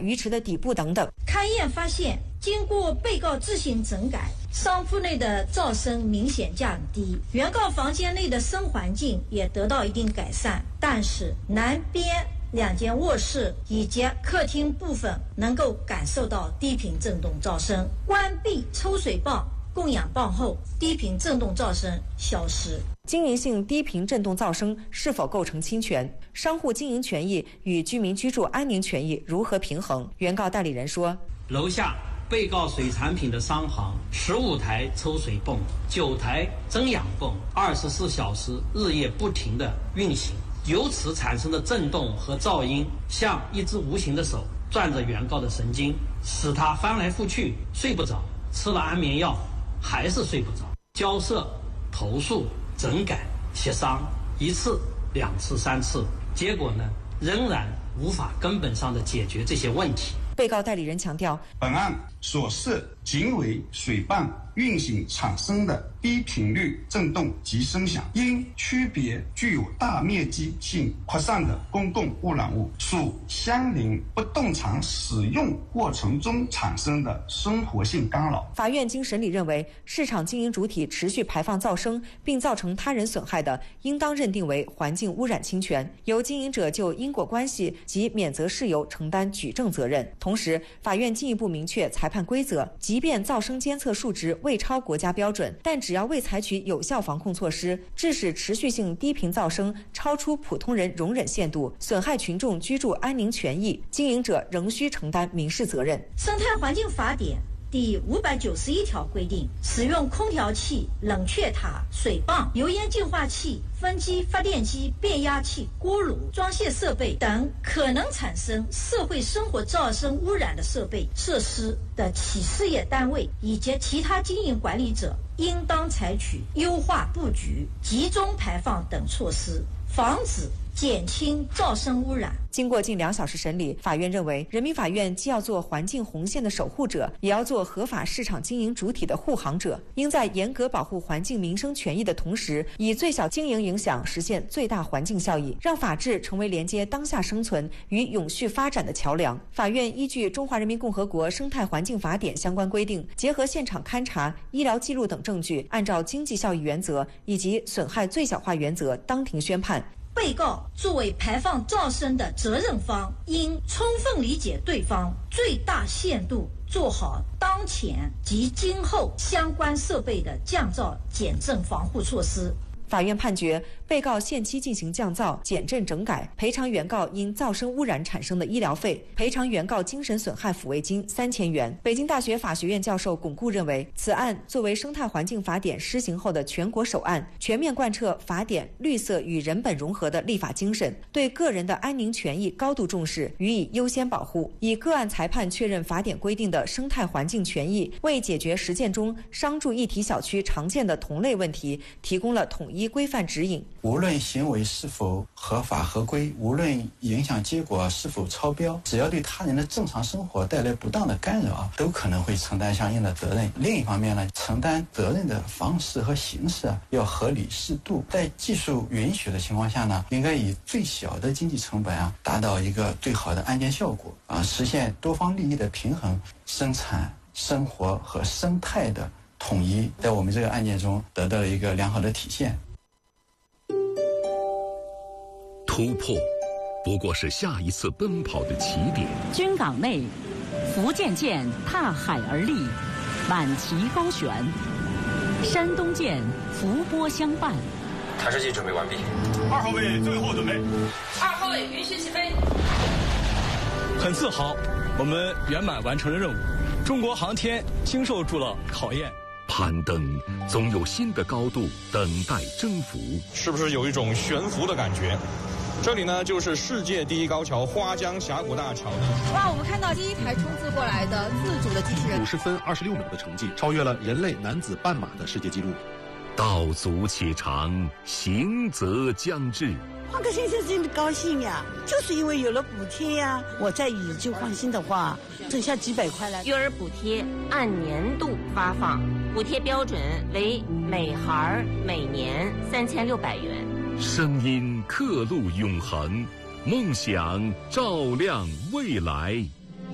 鱼池的底部等等。 勘验发现，经过被告自行整改，商铺内的噪声明显降低，原告房间内的声环境也得到一定改善，但是南边2间卧室以及客厅部分能够感受到低频振动噪声。关闭抽水泵供氧泵后，低频振动噪声消失。 经营性低频振动噪声是否构成侵权？商户经营权益与居民居住安宁权益如何平衡？原告代理人说， 楼下被告水产品的商行15台抽水泵、9台增氧泵，24小时日夜不停地运行，由此产生的震动和噪音像一只无形的手攥着原告的神经，使他翻来覆去睡不着，吃了安眠药还是睡不着。交涉、投诉、整改、协商1次、2次、3次，结果呢，仍然无法根本上的解决这些问题。 被告代理人强调， 本案所涉仅为水泵运行产生的低频率振动及声响，因区别具有大面积性扩散的公共污染物，属相邻不动产使用过程中产生的生活性干扰。 法院经审理认为，市场经营主体持续排放噪声并造成他人损害的，应当认定为环境污染侵权，由经营者就因果关系及免责事由承担举证责任。同时，法院进一步明确裁判规则，即便噪声监测数值未超国家标准，但只要未采取有效防控措施，致使持续性低频噪声超出普通人容忍限度，损害群众居住安宁权益，经营者仍需承担民事责任。 生态环境法典第591条规定，使用空调器、冷却塔、水泵、油烟净化器、分机、发电机、变压器、锅炉、装卸设备等可能产生社会生活噪声污染的设备设施的企事业单位以及其他经营管理者，应当采取优化布局、集中排放等措施，防止减轻噪声污染。 经过近2小时审理，法院认为，人民法院既要做环境红线的守护者，也要做合法市场经营主体的护航者，应在严格保护环境民生权益的同时，以最小经营影响实现最大环境效益，让法治成为连接当下生存与永续发展的桥梁。法院依据《中华人民共和国生态环境法典》相关规定，结合现场勘查、医疗记录等证据，按照经济效益原则以及损害最小化原则，当庭宣判。 被告作为排放噪声的责任方，应充分理解对方，最大限度做好当前及今后相关设备的降噪减震防护措施。 法院判决被告限期进行降噪、减震整改，赔偿原告因噪声污染产生的医疗费，赔偿原告精神损害抚慰金3000元。北京大学法学院教授巩固认为，此案作为生态环境法典施行后的全国首案，全面贯彻法典绿色与人本融合的立法精神，对个人的安宁权益高度重视，予以优先保护，以个案裁判确认法典规定的生态环境权益，为解决实践中商住一体小区常见的同类问题提供了统一规范指引。 无论行为是否合法合规，无论影响结果是否超标，只要对他人的正常生活带来不当的干扰，都可能会承担相应的责任。另一方面呢，承担责任的方式和形式要合理适度，在技术允许的情况下呢，应该以最小的经济成本达到一个最好的安全效果实现多方利益的平衡，生产、生活和生态的统一，在我们这个案件中得到了一个良好的体现。 突破不过是下一次奔跑的起点。 军港内，福建舰踏海而立，满旗高悬；山东舰伏波相伴。 探视器准备完毕。 2号位最后准备。 2号位允许起飞。 很自豪，我们圆满完成了任务。中国航天经受住了考验。 攀登总有新的高度等待征服， 是不是有一种悬浮的感觉？这里呢，就是世界第一高桥花江峡谷大桥。 哇，我们看到第一台冲刺过来的自主的机器人 ，50分26秒的成绩，超越了人类男子半马的世界纪录。 道阻且长，行则将至。 换个先生真的高兴呀，就是因为有了补贴呀。我再以旧换新的话，挣下几百块来。 育儿补贴按年度发放，补贴标准为每孩每年3600元。 声音刻录永恒，梦想照亮未来。